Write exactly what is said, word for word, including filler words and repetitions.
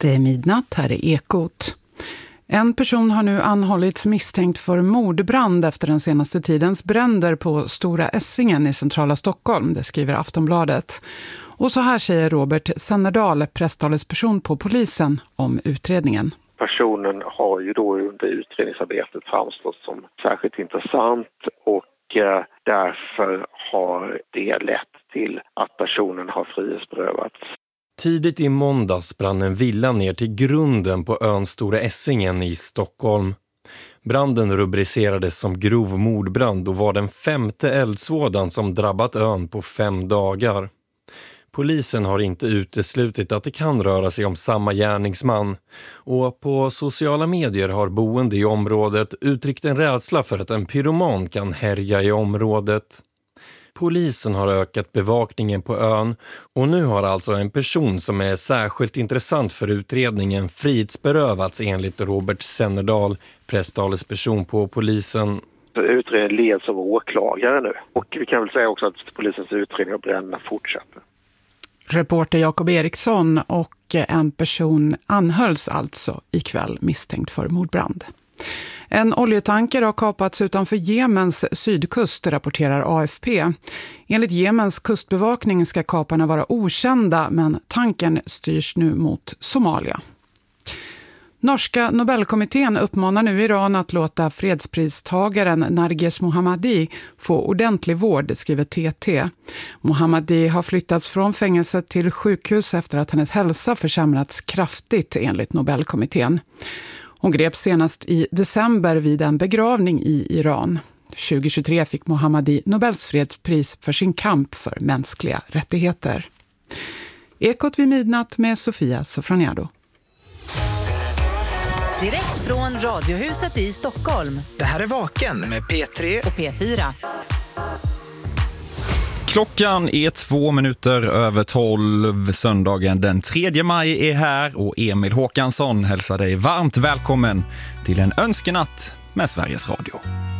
Det är midnatt, här är Ekot. En person har nu anhållits misstänkt för mordbrand efter den senaste tidens bränder på Stora Essingen i centrala Stockholm, det skriver Aftonbladet. Och så här säger Robert Sennerdal, presstalesperson på polisen, om utredningen. Personen har ju då under utredningsarbetet framstått som särskilt intressant och eh, därför har det lett till att personen har frihetsberövats. Tidigt i måndags brann en villa ner till grunden på ön Stora Essingen i Stockholm. Branden rubricerades som grov mordbrand och var den femte eldsvådan som drabbat ön på fem dagar. Polisen har inte uteslutit att det kan röra sig om samma gärningsman, och på sociala medier har boende i området uttryckt en rädsla för att en pyroman kan härja i området. Polisen har ökat bevakningen på ön och nu har alltså en person som är särskilt intressant för utredningen frihetsberövats enligt Robert Sennerdal, presstalesperson på polisen. Utredningen leds av åklagare nu och vi kan väl säga också att polisens utredning av bränderna fortsätter. Reporter Jakob Eriksson, och en person anhölls alltså ikväll misstänkt för mordbrand. En oljetanker har kapats utanför Jemens sydkust, rapporterar A F P. Enligt Jemens kustbevakning ska kaparna vara okända, men tankern styrs nu mot Somalia. Norska Nobelkommittén uppmanar nu Iran att låta fredspristagaren Narges Mohammadi få ordentlig vård, skriver T T. Mohammadi har flyttats från fängelset till sjukhus efter att hennes hälsa försämrats kraftigt enligt Nobelkommittén. Hon greps senast i december vid en begravning i Iran. tjugohundratjugotre fick Mohammadi Nobels fredspris för sin kamp för mänskliga rättigheter. Ekot vid midnatt med Sofia Sofroniado. Direkt från Radiohuset i Stockholm. Det här är Vaken med P tre och P fyra. Klockan är två minuter över tolv. Söndagen den tredje maj är här och Emil Håkansson hälsar dig varmt välkommen till en önskenatt med Sveriges Radio.